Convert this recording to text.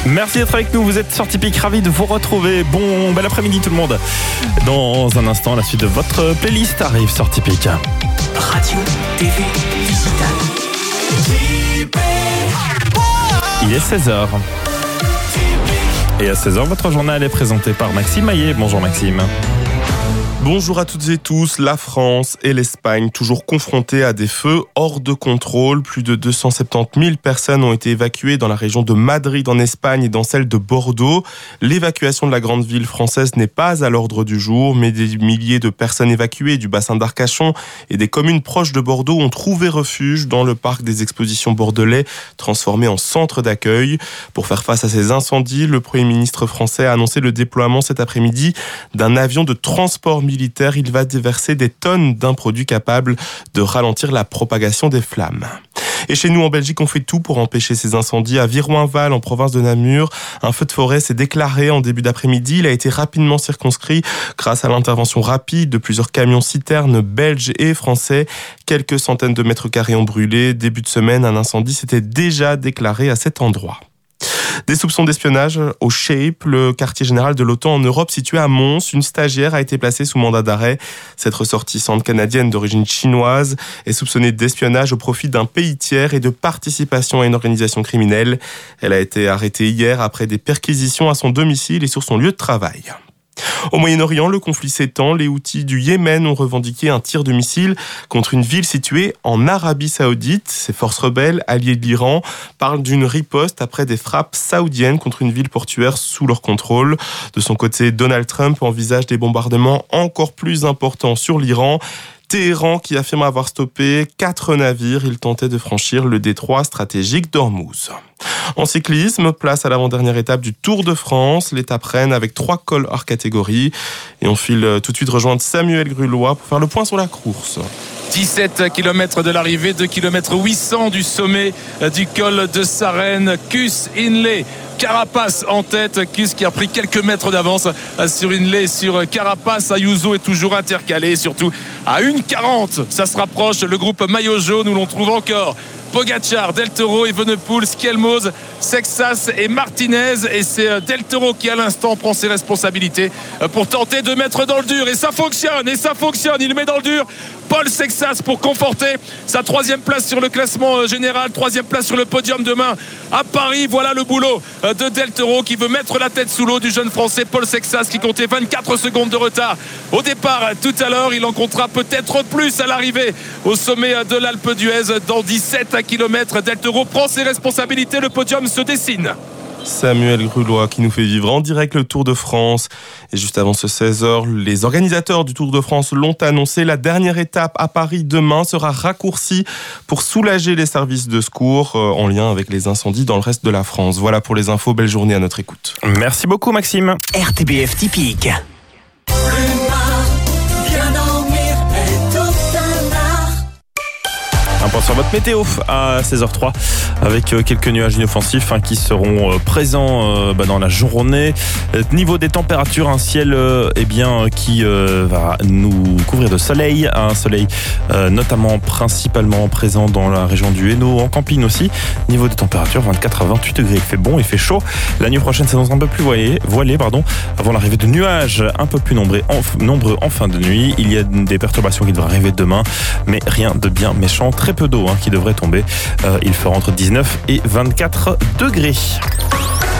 Merci d'être avec nous, vous êtes sur Tipeee, ravi de vous retrouver. Bel après-midi tout le monde. Dans un instant, la suite de votre playlist arrive sur Tipeee. Radio, TV, digital. Il est 16h. Et à 16h, votre journal est présenté par Maxime Maillet. Bonjour Maxime. Bonjour à toutes et tous. La France et l'Espagne, toujours confrontées à des feux hors de contrôle. Plus de 270 000 personnes ont été évacuées dans la région de Madrid en Espagne et dans celle de Bordeaux. L'évacuation de la grande ville française n'est pas à l'ordre du jour, mais des milliers de personnes évacuées du bassin d'Arcachon et des communes proches de Bordeaux ont trouvé refuge dans le parc des expositions bordelais, transformé en centre d'accueil. Pour faire face à ces incendies, le Premier ministre français a annoncé le déploiement cet après-midi d'un avion de transport militaire. Il va déverser des tonnes d'un produit capable de ralentir la propagation des flammes. Et chez nous, en Belgique, on fait tout pour empêcher ces incendies. À Viroinval, en province de Namur, un feu de forêt s'est déclaré en début d'après-midi. Il a été rapidement circonscrit grâce à l'intervention rapide de plusieurs camions-citernes belges et français. Quelques centaines de mètres carrés ont brûlé. Début de semaine, un incendie s'était déjà déclaré à cet endroit. Des soupçons d'espionnage au Shape, le quartier général de l'OTAN en Europe situé à Mons. Une stagiaire a été placée sous mandat d'arrêt. Cette ressortissante canadienne d'origine chinoise est soupçonnée d'espionnage au profit d'un pays tiers et de participation à une organisation criminelle. Elle a été arrêtée hier après des perquisitions à son domicile et sur son lieu de travail. Au Moyen-Orient, le conflit s'étend. Les Houthis du Yémen ont revendiqué un tir de missile contre une ville située en Arabie Saoudite. Ces forces rebelles, alliées de l'Iran, parlent d'une riposte après des frappes saoudiennes contre une ville portuaire sous leur contrôle. De son côté, Donald Trump envisage des bombardements encore plus importants sur l'Iran. Téhéran qui affirme avoir stoppé 4 navires. Ils tentaient de franchir le détroit stratégique d'Ormuz. En cyclisme, place à l'avant-dernière étape du Tour de France. L'étape reine avec 3 cols hors catégorie. Et on file tout de suite rejoindre Samuel Grulois pour faire le point sur la course. 17 km de l'arrivée, 2 km 800 du sommet du col de Sarenne. Kuss, Hindley, Carapace en tête. Kuss qui a pris quelques mètres d'avance sur Hindley, sur Carapace. Ayuso est toujours intercalé, surtout à 1,40. Ça se rapproche. Le groupe maillot jaune où l'on trouve encore Pogacar, Del Toro, Evenepoel, Skelmoz, Sexas et Martinez. Et c'est Del Toro qui à l'instant prend ses responsabilités pour tenter de mettre dans le dur. Et ça fonctionne, il met dans le dur Paul Sexas pour conforter sa 3e place sur le classement général, 3e place sur le podium demain à Paris. Voilà le boulot de Del Toro qui veut mettre la tête sous l'eau du jeune français Paul Sexas qui comptait 24 secondes de retard au départ tout à l'heure. Il en comptera peut-être plus à l'arrivée au sommet de l'Alpe d'Huez dans 17 km. Del Toro prend ses responsabilités, le podium se dessine. Samuel Grulois qui nous fait vivre en direct le Tour de France. Et juste avant ce 16h, les organisateurs du Tour de France l'ont annoncé. La dernière étape à Paris demain sera raccourcie pour soulager les services de secours en lien avec les incendies dans le reste de la France. Voilà pour les infos. Belle journée à notre écoute. Merci beaucoup Maxime. RTBF typique. Un point sur votre météo à 16h03 avec quelques nuages inoffensifs qui seront présents dans la journée. Niveau des températures, un ciel qui va nous couvrir de soleil. Un soleil notamment principalement présent dans la région du Hainaut, en Campine aussi. Niveau des températures, 24 à 28 degrés. Il fait bon, il fait chaud. La nuit prochaine s'annonce un peu plus voilée, avant l'arrivée de nuages un peu plus nombreux en fin de nuit. Il y a des perturbations qui devraient arriver demain, mais rien de bien méchant. Très peu d'eau qui devrait tomber. Il fera entre 19 et 24 degrés.